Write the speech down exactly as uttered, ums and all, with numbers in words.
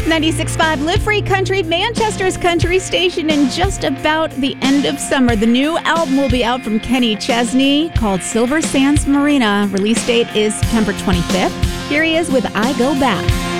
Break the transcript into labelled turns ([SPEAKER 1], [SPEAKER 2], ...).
[SPEAKER 1] ninety-six point five Live Free Country, Manchester's country station, in just about the end of summer. The new album will be out from Kenny Chesney called Silver Sands Marina. Release date is September twenty-fifth. Here he is with I Go Back.